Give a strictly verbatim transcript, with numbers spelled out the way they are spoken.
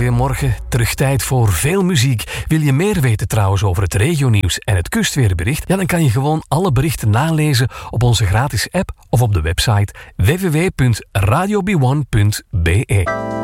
goedemorgen. Terug tijd voor veel muziek. Wil je meer weten trouwens over het regionieuws en het kustweerbericht? Ja, dan kan je gewoon alle berichten nalezen op onze gratis app of op de website w w w punt radio b one punt b e.